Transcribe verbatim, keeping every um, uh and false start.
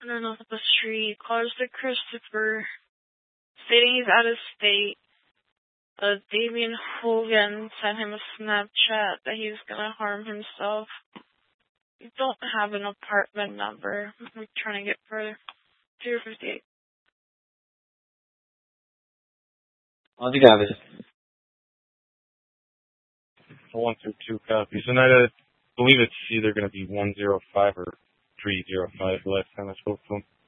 And then off the street, calls to Christopher, stating he's out of state. Uh, Damien Hogan sent him a Snapchat that he was gonna harm himself. You don't have an apartment number. I'm trying to get further. zero fifty-eight. I think I have it. One through two copies. And I uh, believe it's either going to be one zero five or three zero five the last time I spoke to him.